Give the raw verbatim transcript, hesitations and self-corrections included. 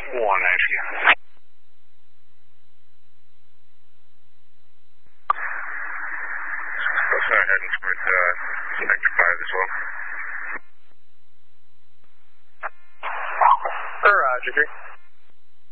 One Ashcan. Let's go ahead and split uh, sector five as well. Roger, three.